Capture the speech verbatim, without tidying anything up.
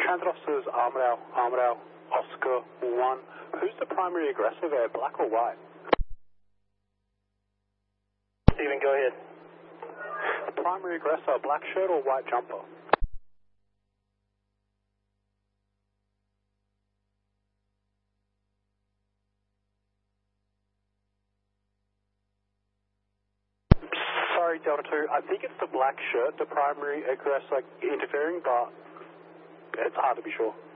Transit officers, Armadale, Armadale, Oscar one. Who's the primary aggressor there, black or white? Stephen, go ahead. The primary aggressor, black shirt or white jumper? Sorry, Delta two, I think it's the black shirt, the primary aggressor interfering, but it's hard to be sure.